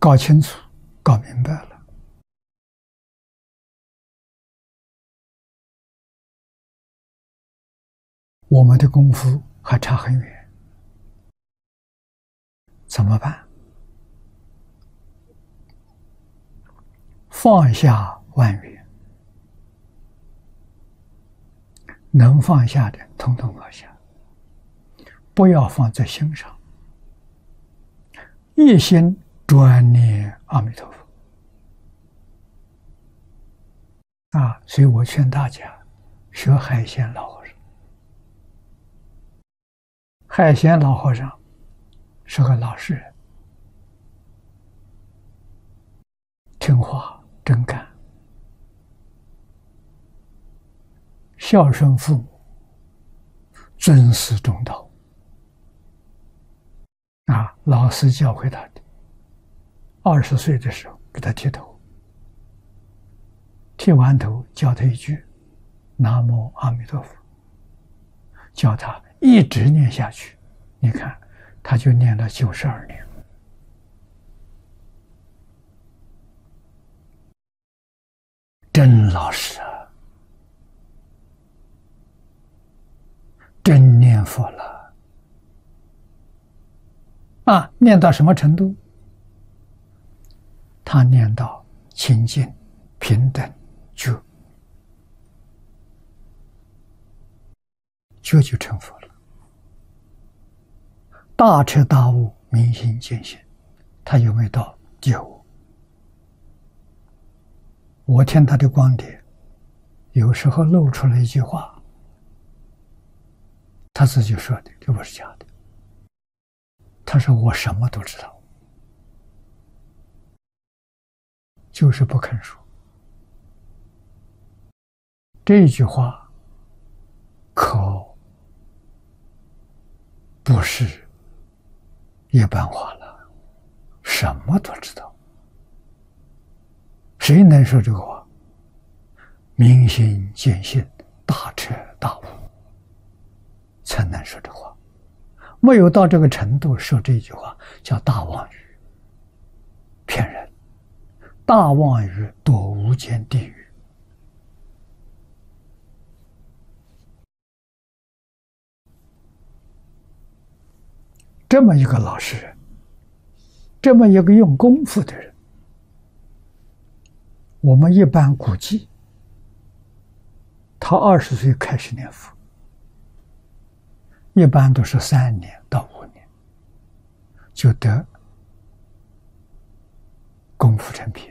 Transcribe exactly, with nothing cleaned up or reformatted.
搞清楚、搞明白了，我们的功夫还差很远，怎么办？放下万缘，能放下的统统放下，不要放在心上，一心专念阿弥陀佛啊！所以我劝大家学海鲜老和尚。海鲜老和尚是个老实人，听话真干，孝顺父母，尊师重道啊！老师教会他的，二十岁的时候给他剃头，剃完头教他一句南无阿弥陀佛，叫他一直念下去，你看他就念了九十二年，真老实啊，真念佛了啊！念到什么程度？他念到清净、平等、觉，觉就成佛了。大彻大悟，明心见性，他有没有到觉悟？我听他的观点，有时候露出了一句话，他自己说的，这不是假的。他说我什么都知道，就是不肯说。这句话可不是一般话了，什么都知道。谁能说这个话？明心见性，大彻大悟，才能说这话。没有到这个程度说这句话，叫大妄语，骗人。大妄语堕无间地狱。这么一个老实人，这么一个用功夫的人，我们一般估计，他二十岁开始念佛，一般都是三年到五年就得功夫成片。